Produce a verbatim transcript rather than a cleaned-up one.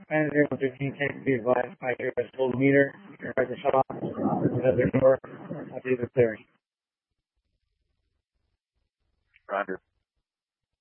Manager, one fifteen, can be advised by your full meter, your right to shut off, another door, I'll do the clearing. Roger.